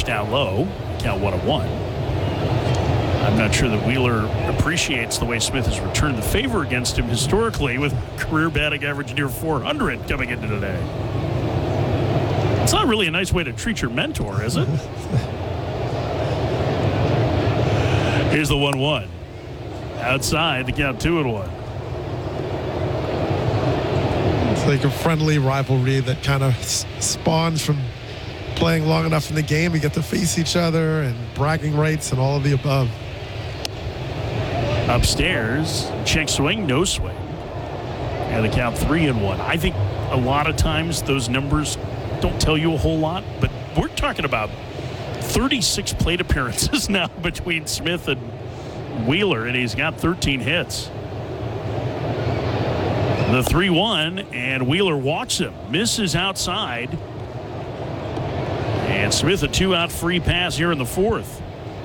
down low. Count 1-1. I'm not sure that Wheeler appreciates the way Smith has returned the favor against him historically, with career batting average near 400 coming into today. It's not really a nice way to treat your mentor, is it? Here's the 1-1. Outside, the count 2-1. It's like a friendly rivalry that kind of spawns from playing long enough in the game. You get to face each other and bragging rights and all of the above. Upstairs, check swing, no swing. And the count 3-1. I think a lot of times those numbers don't tell you a whole lot, but we're talking about 36 plate appearances now between Smith and Wheeler, and he's got 13 hits. The 3-1, and Wheeler walks him, misses outside. And Smith a 2-out free pass here in the fourth.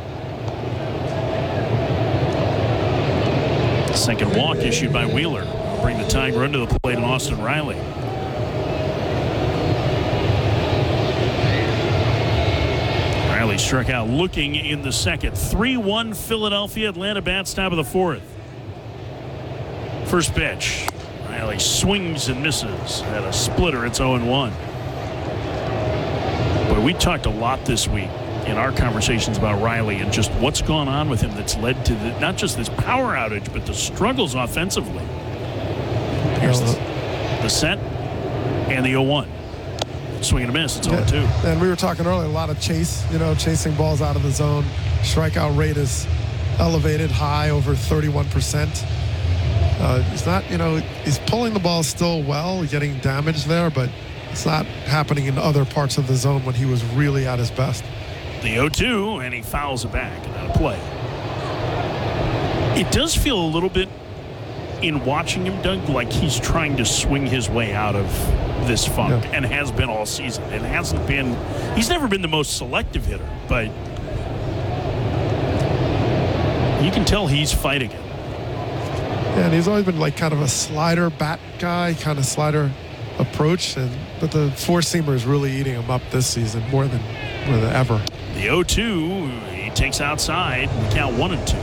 Second walk issued by Wheeler. Bring the tying run to the plate in Austin Riley. Riley struck out looking in the second. 3-1 Philadelphia. Atlanta bats top of the fourth. First pitch. Riley swings and misses. At a splitter, it's 0-1. But we talked a lot this week in our conversations about Riley and just what's gone on with him that's led to not just this power outage, but the struggles offensively. Here's the set and the 0-1. Swing and a miss. It's 0-2. And we were talking earlier, a lot of chasing balls out of the zone. Strikeout rate is elevated, high, over 31%. He's not, he's pulling the ball still well, getting damage there, but it's not happening in other parts of the zone when he was really at his best. The 0-2, and he fouls it back and out of play. It does feel a little bit, in watching him, Doug, like he's trying to swing his way out of this funk, and has been all season. He's never been the most selective hitter, but you can tell he's fighting it. Yeah, and he's always been like kind of a slider bat guy, kind of slider approach, but the four-seamer is really eating him up this season more than ever. The 0-2, he takes outside, count 1-2.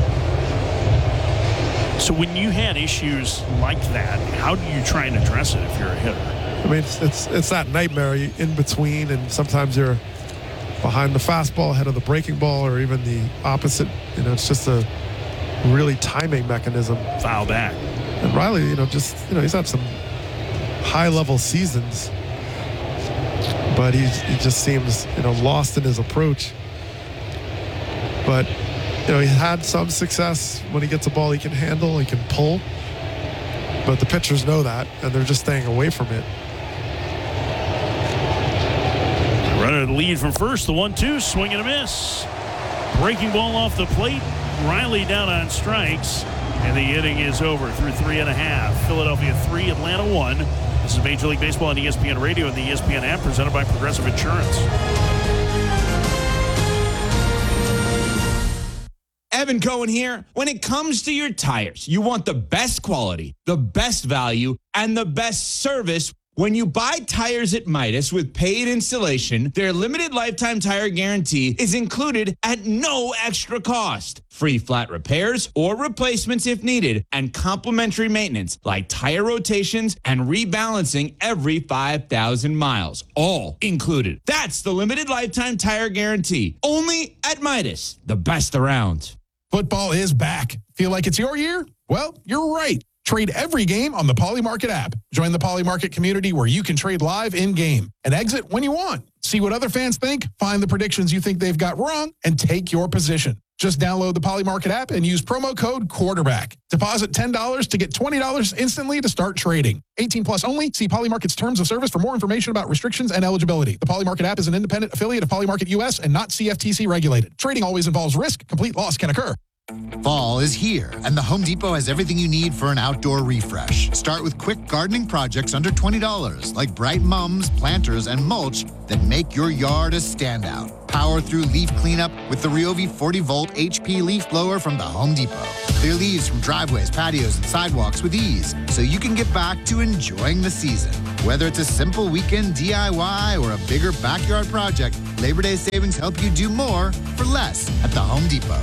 So when you had issues like that, how do you try and address it if you're a hitter? I mean, it's that nightmare in between, and sometimes you're behind the fastball, ahead of the breaking ball, or even the opposite. It's just a really timing mechanism. Foul back. And Riley, he's had some high-level seasons, but he just seems, lost in his approach. But, he had some success when he gets a ball he can handle, he can pull. But the pitchers know that, and they're just staying away from it. Runner to the lead from first, the 1-2, swing and a miss. Breaking ball off the plate. Riley down on strikes, and the inning is over through 3.5. Philadelphia 3, Atlanta 1. This is Major League Baseball on ESPN Radio and the ESPN app, presented by Progressive Insurance. Evan Cohen here. When it comes to your tires, you want the best quality, the best value, and the best service. When you buy tires at Midas with paid installation, their limited lifetime tire guarantee is included at no extra cost. Free flat repairs or replacements if needed, and complimentary maintenance like tire rotations and rebalancing every 5,000 miles. All included. That's the limited lifetime tire guarantee. Only at Midas, the best around. Football is back. Feel like it's your year? Well, you're right. Trade every game on the Polymarket app. Join the Polymarket community where you can trade live in-game and exit when you want. See what other fans think, find the predictions you think they've got wrong, and take your position. Just download the Polymarket app and use promo code QUARTERBACK. Deposit $10 to get $20 instantly to start trading. 18 plus only. See Polymarket's terms of service for more information about restrictions and eligibility. The Polymarket app is an independent affiliate of Polymarket US and not CFTC regulated. Trading always involves risk. Complete loss can occur. Fall is here, and the Home Depot has everything you need for an outdoor refresh. Start with quick gardening projects under $20, like bright mums, planters, and mulch that make your yard a standout. Power through leaf cleanup with the Ryobi 40-volt HP leaf blower from the Home Depot. Clear leaves from driveways, patios, and sidewalks with ease, so you can get back to enjoying the season. Whether it's a simple weekend DIY or a bigger backyard project, Labor Day savings help you do more for less at the Home Depot.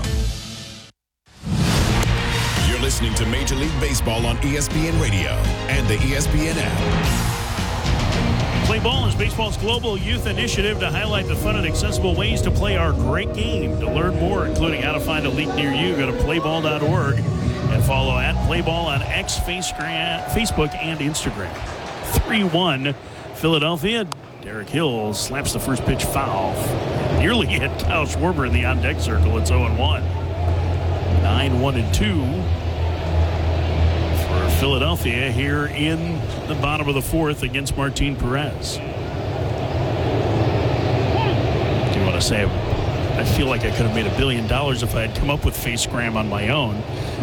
You're listening to Major League Baseball on ESPN Radio and the ESPN app. Play Ball is baseball's global youth initiative to highlight the fun and accessible ways to play our great game. To learn more, including how to find a league near you, go to playball.org and follow at Playball on X, Facebook, and Instagram. 3-1 Philadelphia. Derek Hill slaps the first pitch foul. Nearly hit Kyle Schwarber in the on-deck circle. It's 0-1. 9-1-2 for Philadelphia here in the bottom of the fourth against Martin Perez. Do you want to say I feel like I could have made $1 billion if I had come up with FaceGram on my own?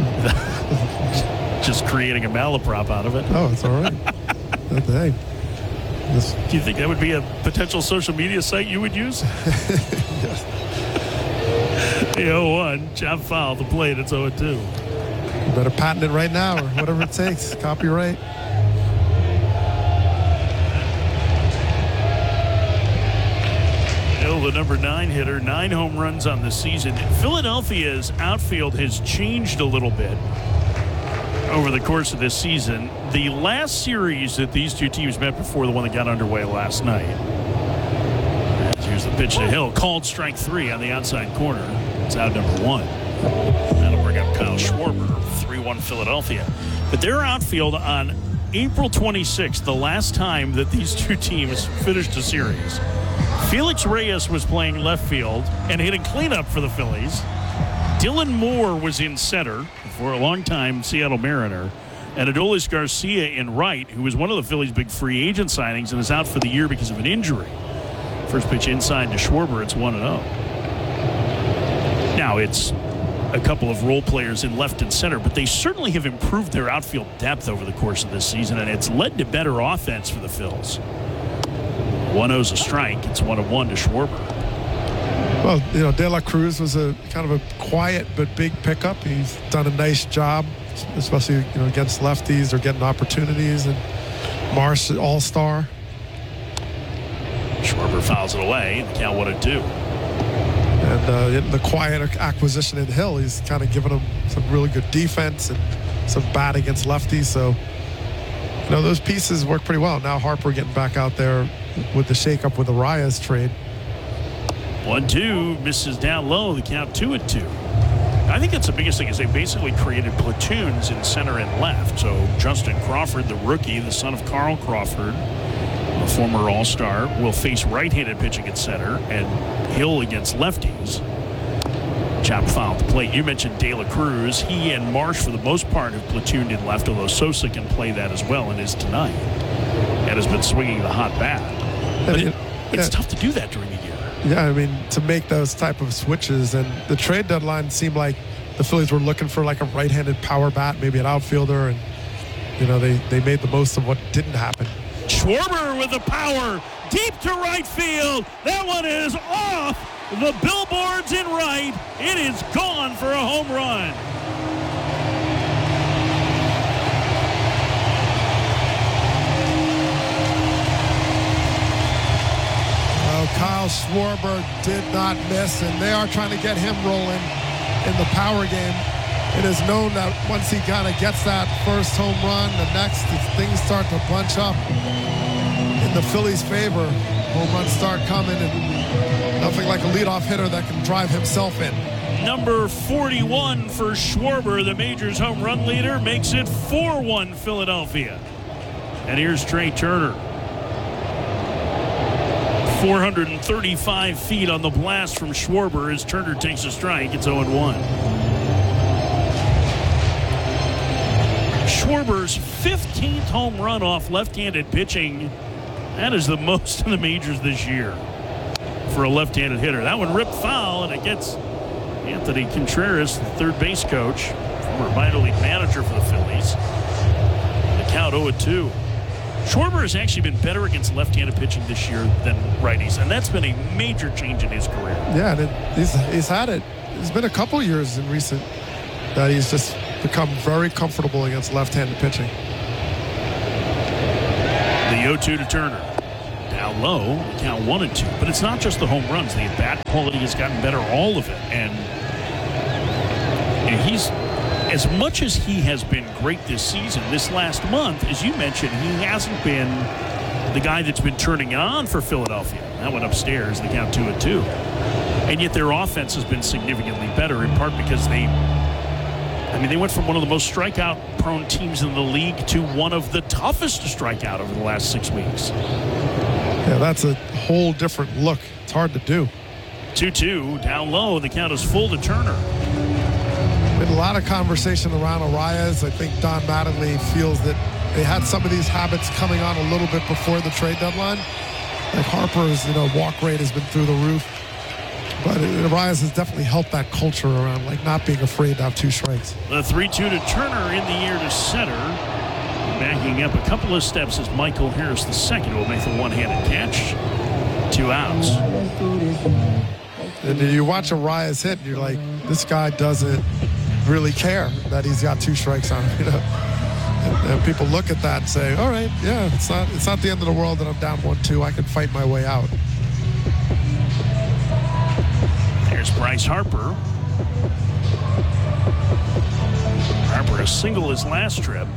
Just creating a malaprop out of it. Oh, it's all right. Hey. Do you think that would be a potential social media site you would use? Yes. The 0-1, chop foul, the plate, it's 0-2. You better patent it right now or whatever it takes. Copyright. Hill, the number 9 hitter, 9 home runs on the season. Philadelphia's outfield has changed a little bit over the course of this season. The last series that these two teams met before the one that got underway last night. Here's the pitch to Hill. Called strike 3 on the outside corner. It's out number 1. That'll bring up Kyle Schwarber. 3-1 Philadelphia. But their outfield on April 26th, the last time that these two teams finished a series, Felix Reyes was playing left field and hitting cleanup for the Phillies. Dylan Moore was in center for a long time, Seattle Mariner. And Adolis Garcia in right, who was one of the Phillies' big free agent signings and is out for the year because of an injury. First pitch inside to Schwarber, it's 1-0. Now, it's a couple of role players in left and center, but they certainly have improved their outfield depth over the course of this season, and it's led to better offense for the Phils. 1-0's a strike. It's 1-1 to Schwarber. Well, you know, De La Cruz was a kind of a quiet but big pickup. He's done a nice job, especially, you know, against lefties. They're getting opportunities. And Marsh, all-star. Schwarber fouls it away. The count 1-2. And the quiet acquisition in Hill, he's kind of given them some really good defense and some bat against lefties. So, you know, those pieces work pretty well. Now Harper getting back out there with the shakeup with the Reyes trade. 1-2, misses down low. The count 2-2. I think that's the biggest thing is they basically created platoons in center and left. So Justin Crawford, the rookie, the son of Carl Crawford, a former All-Star, will face right-handed pitching at center and Hill against lefties. Chop foul at the plate. You mentioned De La Cruz. He and Marsh, for the most part, have platooned in left, although Sosa can play that as well and is tonight. And has been swinging the hot bat. But it's tough to do that during the year. Yeah, I mean, to make those type of switches. And the trade deadline seemed like the Phillies were looking for like a right-handed power bat, maybe an outfielder. And, you know, they made the most of what didn't happen. Schwarber with the power deep to right field. That one is off the billboards in right. It is gone for a home run. Kyle Schwarber did not miss, and they are trying to get him rolling in the power game. It is known that once he kind of gets that first home run, the next things start to bunch up in the Phillies' favor. Home runs start coming, and nothing like a leadoff hitter that can drive himself in. Number 41 for Schwarber, the major's home run leader, makes it 4-1 Philadelphia. And here's Trey Turner. 435 feet on the blast from Schwarber as Turner takes a strike. It's 0-1. Schwarber's 15th home run off left-handed pitching. That is the most in the majors this year for a left-handed hitter. That one ripped foul, and it gets Anthony Contreras, the third base coach, former minor league manager for the Phillies. The count 0-2. Schwarber has actually been better against left-handed pitching this year than righties, and that's been a major change in his career. Yeah, and he's had it. It's been a couple years in recent that he's just become very comfortable against left-handed pitching. The 0-2 to Turner. Down low, count 1-2. But it's not just the home runs. The at-bat quality has gotten better, all of it. And he's, as much as he has been great this season, this last month, as you mentioned, he hasn't been the guy that's been turning it on for Philadelphia. That went upstairs, the count 2-2. And yet their offense has been significantly better, in part because they went from one of the most strikeout-prone teams in the league to one of the toughest to strike out over the last 6 weeks. Yeah, that's a whole different look. It's hard to do. 2-2, down low. The count is full to Turner. Been a lot of conversation around Arias. I think Don Mattingly feels that they had some of these habits coming on a little bit before the trade deadline. Like Harper's, walk rate has been through the roof. But Arias has definitely helped that culture around, like, not being afraid to have two strikes. The 3-2 to Turner in the air to center. Backing up a couple of steps is Michael Harris II, who will make the one-handed catch. 2 outs. And you watch Arias hit, and you're like, this guy doesn't really care that he's got 2 strikes on him, And people look at that and say, all right, yeah, it's not the end of the world that I'm down 1-2. I can fight my way out. There's Bryce Harper. Harper a single his last trip.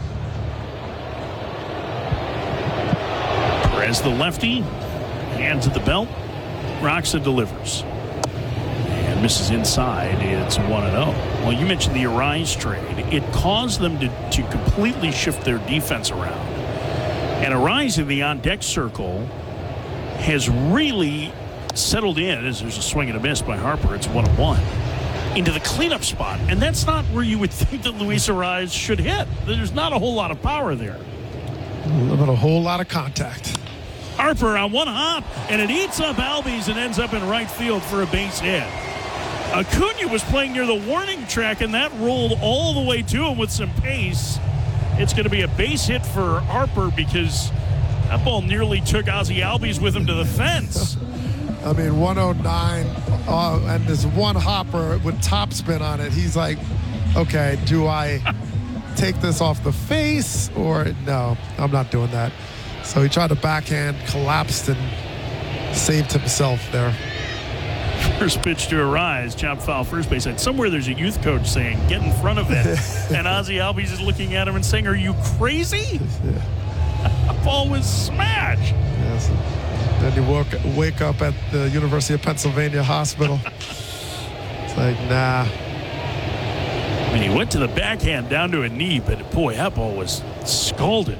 Perez the lefty, hands at the belt, rocks and delivers. And misses inside. It's 1-0. Well, you mentioned the Arias trade. It caused them to completely shift their defense around. And Arias in the on-deck circle has really settled in, as there's a swing and a miss by Harper. It's 1-1 into the cleanup spot, and that's not where you would think that Luis Arias should hit. There's not a whole lot of power there. But a whole lot of contact. Harper on one hop, and it eats up Albies and ends up in right field for a base hit. Acuna was playing near the warning track, and that rolled all the way to him with some pace. It's going to be a base hit for Harper because that ball nearly took Ozzie Albies with him to the fence. 109, and there's one hopper with topspin on it. He's like, okay, do I take this off the face or no? I'm not doing that. So he tried to backhand, collapsed, and saved himself there. First pitch to Arias, chop foul first base. And somewhere there's a youth coach saying, get in front of it. And Ozzie Albies is looking at him and saying, are you crazy? Yeah. That ball was smashed. Yes. Then you wake up at the University of Pennsylvania hospital. It's like, nah. He went to the backhand down to a knee, but boy, that ball was scalded.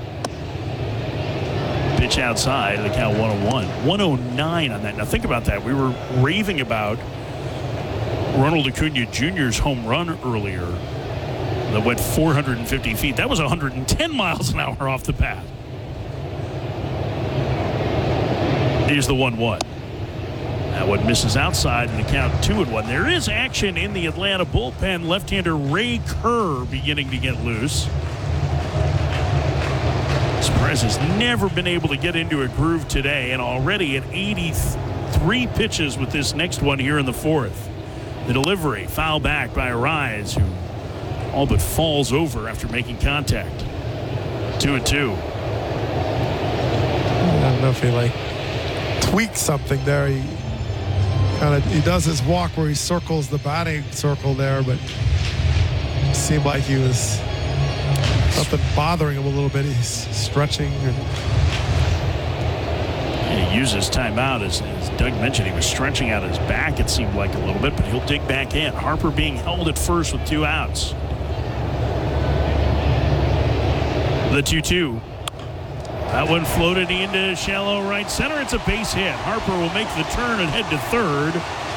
Pitch outside, the count 1-1. 109 on that. Now think about that. We were raving about Ronald Acuna Jr.'s home run earlier that went 450 feet. That was 110 miles an hour off the bat. Here's the 1-1. That one misses outside in the count 2-1. There is action in the Atlanta bullpen. Left-hander Ray Kerr beginning to get loose. Perez has never been able to get into a groove today, and already at 83 pitches with this next one here in the 4th. The delivery, foul back by Arias, who all but falls over after making contact. 2-2. I don't know if he tweaks something there. He does his walk where he circles the batting circle there, but it seemed like he was something bothering him a little bit. He's stretching. And he uses timeout. As Doug mentioned, he was stretching out his back, it seemed like a little bit, but he'll dig back in. Harper being held at first with 2 outs. The 2-2. That one floated into shallow right center. It's a base hit. Harper will make the turn and head to third.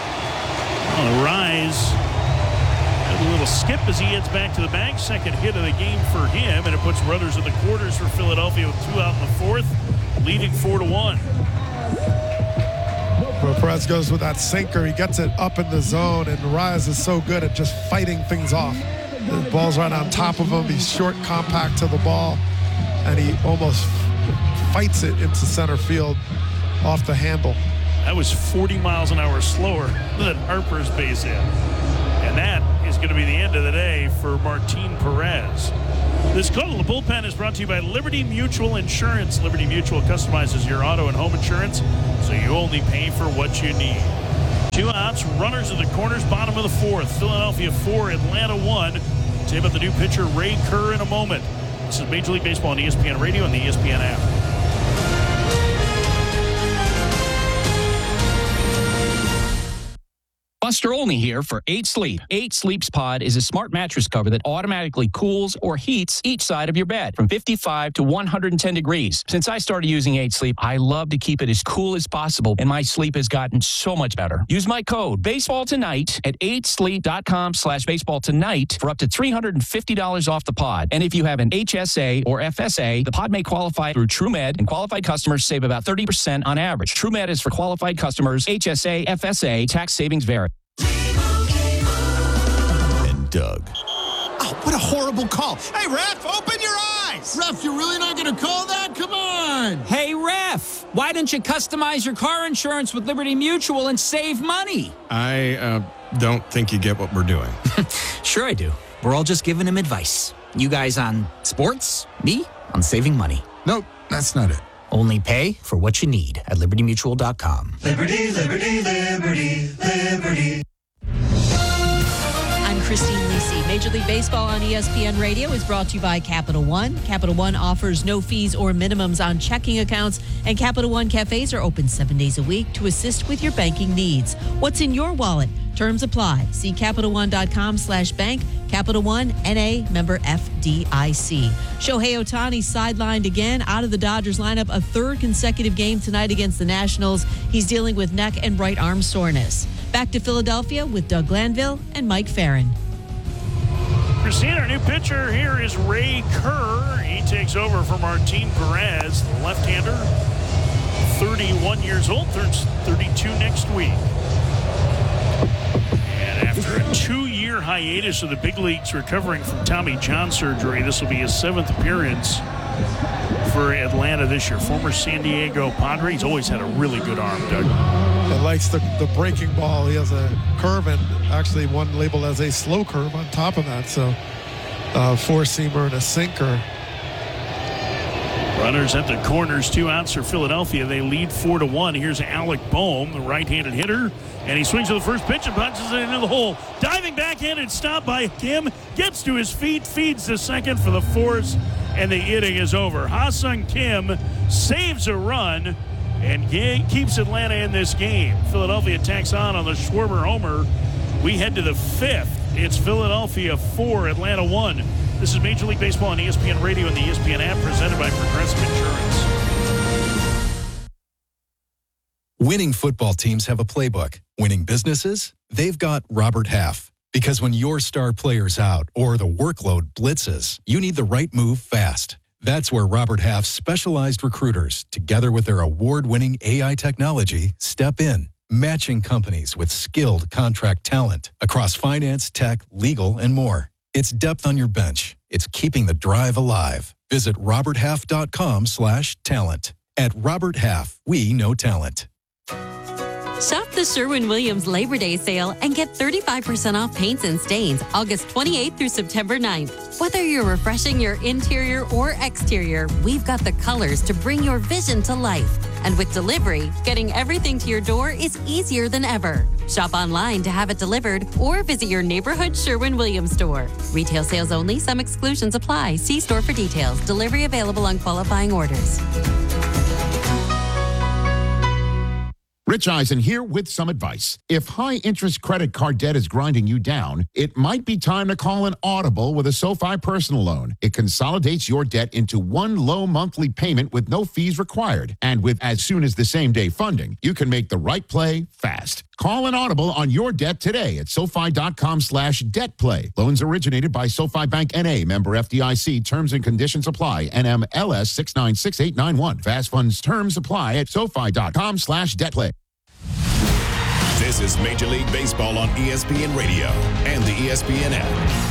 Rise. A little skip as he heads back to the bag. Second hit of the game for him, and it puts runners in the quarters for Philadelphia with 2 out in the 4th, leading 4-1. But Perez goes with that sinker. He gets it up in the zone, and Reyes is so good at just fighting things off. The ball's right on top of him. He's short, compact to the ball, and he almost fights it into center field off the handle. That was 40 miles an hour slower than Harper's base hit. And that is going to be the end of the day for Martin Perez. This call to the bullpen is brought to you by Liberty Mutual Insurance. Liberty Mutual customizes your auto and home insurance, so you only pay for what you need. 2 outs, runners at the corners, bottom of the 4th. Philadelphia 4, Atlanta 1. Say about the new pitcher, Ray Kerr, in a moment. This is Major League Baseball on ESPN Radio and the ESPN app. Buster Olney here for 8 Sleep. 8 Sleep's Pod is a smart mattress cover that automatically cools or heats each side of your bed from 55 to 110 degrees. Since I started using 8 Sleep, I love to keep it as cool as possible, and my sleep has gotten so much better. Use my code BASEBALLTONIGHT at 8sleep.com/baseballtonight for up to $350 off the pod. And if you have an HSA or FSA, the pod may qualify through TrueMed, and qualified customers save about 30% on average. TrueMed is for qualified customers. HSA, FSA, tax savings vary. And Doug. Oh, what a horrible call. Hey, ref, open your eyes. Ref, you're really not going to call that? Come on. Hey, ref, why didn't you customize your car insurance with Liberty Mutual and save money? I don't think you get what we're doing. Sure I do. We're all just giving him advice. You guys on sports, me on saving money. Nope, that's not it. Only pay for what you need at libertymutual.com. Liberty, liberty, liberty, liberty. I'm Christine Lisi. Major League Baseball on ESPN Radio is brought to you by Capital One. Capital One offers no fees or minimums on checking accounts, and Capital One cafes are open 7 days a week to assist with your banking needs. What's in your wallet? Terms apply. See CapitalOne.com/bank. Capital One, N.A., member FDIC. Shohei Ohtani sidelined again out of the Dodgers lineup a 3rd consecutive game tonight against the Nationals. He's dealing with neck and right arm soreness. Back to Philadelphia with Doug Glanville and Mike Farron. Christine, our new pitcher here is Ray Kerr. He takes over for Martin Perez, the left-hander, 31 years old, turns 32 next week. And after a 2-year hiatus of the big leagues recovering from Tommy John surgery, this will be his 7th appearance for Atlanta this year. Former San Diego Padre. He's always had a really good arm, Doug. He likes the breaking ball. He has a curve, and actually one labeled as a slow curve on top of that. So 4-seamer and a sinker. Runners at the corners, 2 outs for Philadelphia. They lead 4-1. Here's Alec Boehm, the right-handed hitter, and he swings to the first pitch and punches it into the hole. Diving backhanded stop by Kim, gets to his feet, feeds to second for the force, and the inning is over. Ha-Seong Kim saves a run and keeps Atlanta in this game. Philadelphia tacks on the Schwarber homer. We head to the 5th. It's Philadelphia 4, Atlanta 1. This is Major League Baseball on ESPN Radio and the ESPN app, presented by Progressive Insurance. Winning football teams have a playbook. Winning businesses? They've got Robert Half. Because when your star player's out or the workload blitzes, you need the right move fast. That's where Robert Half's specialized recruiters, together with their award-winning AI technology, step in, matching companies with skilled contract talent across finance, tech, legal, and more. It's depth on your bench. It's keeping the drive alive. Visit roberthalf.com/talent. At Robert Half, we know talent. Shop the Sherwin-Williams Labor Day sale and get 35% off paints and stains August 28th through September 9th. Whether you're refreshing your interior or exterior, we've got the colors to bring your vision to life. And with delivery, getting everything to your door is easier than ever. Shop online to have it delivered or visit your neighborhood Sherwin-Williams store. Retail sales only. Some exclusions apply. See store for details. Delivery available on qualifying orders. Rich Eisen here with some advice. If high-interest credit card debt is grinding you down, it might be time to call an Audible with a SoFi personal loan. It consolidates your debt into one low monthly payment with no fees required. And with as soon as the same-day funding, you can make the right play fast. Call an Audible on your debt today at SoFi.com/debtplay. Loans originated by SoFi Bank N.A., member FDIC. Terms and conditions apply. NMLS 696891. Fast funds terms apply at SoFi.com/debtplay. This is Major League Baseball on ESPN Radio and the ESPN app.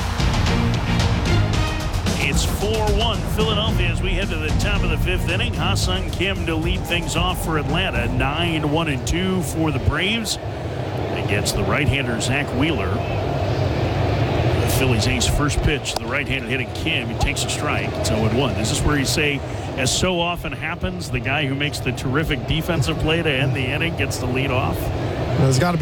It's 4-1 Philadelphia as we head to the top of the fifth inning. Ha-Seong Kim to lead things off for Atlanta. 9-1-2 for the Braves against the right-hander Zach Wheeler. The Phillies ace first pitch. The right-handed hitting Kim. He takes a strike. It's 0-1. This is where you say, as so often happens, the guy who makes the terrific defensive play to end the inning gets the lead off. There's got to be